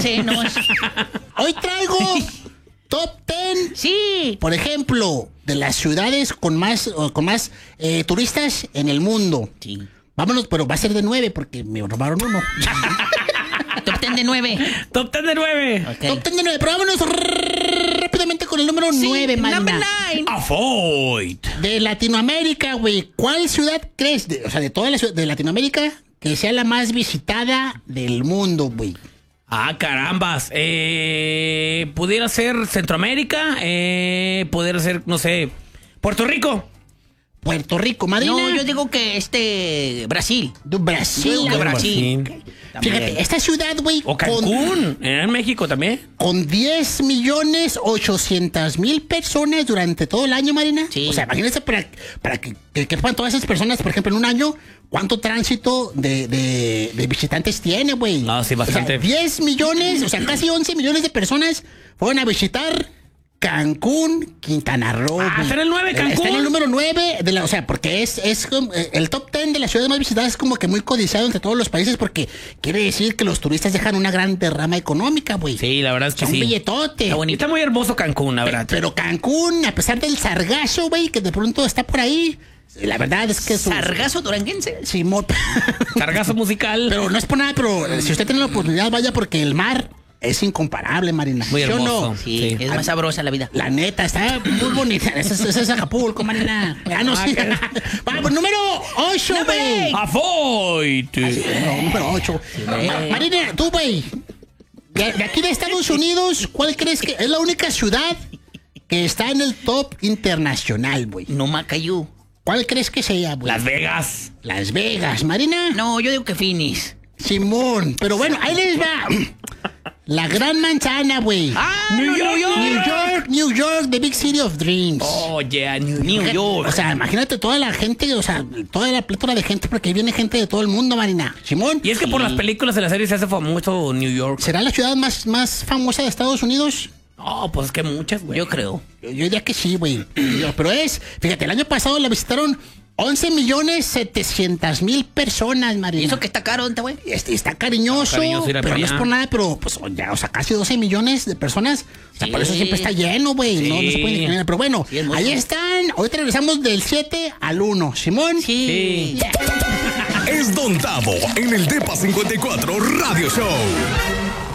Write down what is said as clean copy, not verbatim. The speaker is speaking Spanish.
ese no es. Hoy traigo top 10. Sí. Por ejemplo, de las ciudades con más turistas en el mundo. Sí. Vámonos, pero va a ser de 9 porque me robaron uno. Top 10 de 9. Top 10 de 9. Okay. Top 10 de 9, pero vámonos rápidamente con el número 9, Number Marina. 9. Avoid. De Latinoamérica, güey. ¿Cuál ciudad crees, de toda la ciudad de Latinoamérica, que sea la más visitada del mundo, güey? Ah, carambas. Pudiera ser Centroamérica. Pudiera ser, no sé, Puerto Rico. Puerto Rico, Marina. No, yo digo que Brasil. Brasil. Yo digo que güey. Brasil. Fíjate, esta ciudad, güey, O Cancún. En México también. con 10,800,000 personas durante todo el año, Marina. Sí. O sea, imagínense para que quepan todas esas personas, por ejemplo, en un año, ¿cuánto tránsito de visitantes tiene, güey? No, sí, bastante. O sea, 10 millones, o sea, casi 11 millones de personas fueron a visitar Cancún, Quintana Roo. Ah, güey. está en el 9, Cancún. Está en el número 9, o sea, porque es como, el top 10 de las ciudades más visitadas es como que muy codiciado entre todos los países porque quiere decir que los turistas dejan una gran derrama económica, güey. Sí, la verdad es que Un sí. billetote. Está bonito. Está muy hermoso Cancún, la verdad. Pero Cancún, a pesar del sargazo, güey, que de pronto está por ahí, la verdad es que... Sargazo duranguense. Sí, Sargazo musical. pero no es por nada, pero si usted tiene la oportunidad, vaya porque el mar es incomparable, Marina. Muy ¿Sí o hermoso. no? Sí, es más sabrosa la vida. La neta, está muy bonita. Ese es Acapulco, Marina. Ya no sé. Vamos, número 8, güey. Avoid. Número 8. Marina, tú, güey. De aquí de Estados Unidos, ¿cuál crees que es la única ciudad que está en el top internacional, güey? No Macayú. ¿Cuál crees que sea, güey? Las Vegas. Las Vegas, Marina. No, yo digo que Phoenix. Simón. Pero bueno, ahí les va. La Gran Manzana, güey. Ah, New York. New York, the big city of dreams. Oh, yeah, New York. O sea, imagínate toda la gente, o sea, toda la plétora de gente, porque ahí viene gente de todo el mundo, Marina. Simón. Y es que por las películas de la serie se hace famoso New York. ¿Será la ciudad más famosa de Estados Unidos? Oh, pues es que muchas, güey. Yo creo. Yo diría que sí, güey. Pero fíjate, el año pasado la visitaron 11,700,000 personas, Marina. ¿Y eso que está caro, güey? Está cariñoso, cariñoso ir pero para no es allá. por nada, pero pues ya, o sea, casi 12 millones de personas. O sea, Sí. por eso siempre está lleno, güey. Sí. No se puede imaginar. Pero bueno, Sí, es mucho. ahí están. Ahorita regresamos del 7 al 1. Simón. Sí. Es Don Tavo en el Depa 54 Radio Show.